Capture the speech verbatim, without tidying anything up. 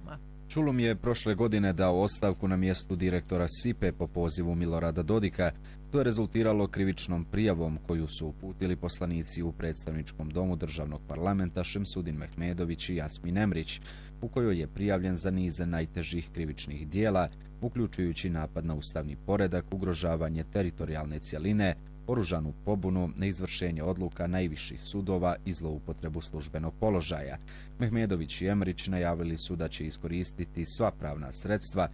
medijima. Čulum je prošle godine dao ostavku na mjestu direktora S I P E po pozivu Milorada Dodika. To je rezultiralo krivičnom prijavom koju su uputili poslanici u predstavničkom domu državnog parlamenta Šemsudin Mehmedović i Jasmin Emrić, u kojoj je prijavljen za nize najtežih krivičnih dijela, uključujući napad na ustavni poredak, ugrožavanje teritorijalne cjeline, oružanu pobunu, neizvršenje odluka najviših sudova i zloupotrebu službenog položaja. Mehmedović i Emrić najavili su da će iskoristiti sva pravna sredstva